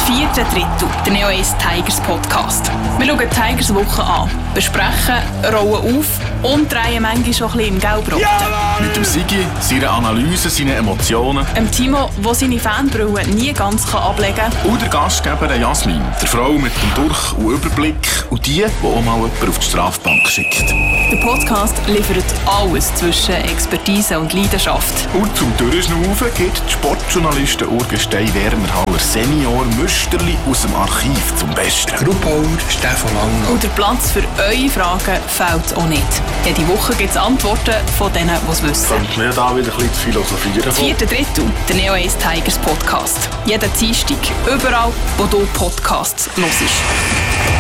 4. Drittel, der Neo 1 Tigers Podcast. Wir schauen die Tigers Woche an, besprechen, rollen auf und drehen manchmal schon ein bisschen im Gelbrot. Mit dem Sigi, seiner Analyse, seinen Emotionen. Timo, der seine Fanbrille nie ganz ablegen kann. Und der Gastgeber Jasmin, der Frau mit dem Durch- und Überblick und die auch mal jemanden auf die Strafbank schickt. Der Podcast liefert alles zwischen Expertise und Leidenschaft. Und zum Durchschnaufen gibt die Sportjournalistin Urgestein Werner Haller Senior Müsterli aus dem Archiv zum Besten. Gruppauer Stefan Lange. Und der Platz für eure Fragen fehlt auch nicht. Jede Woche gibt es Antworten von denen, die es wissen. Könnten wir da wieder ein bisschen zu philosophieren? 4. Drittel, der Neo 1 Tigers Podcast. Jeden Dienstag, überall, wo du Podcasts hörst.